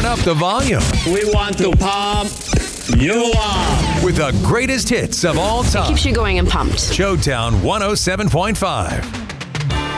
up the volume We want to pump you up. with the greatest hits of all time. Keeps you going and pumped. Showtown 107.5.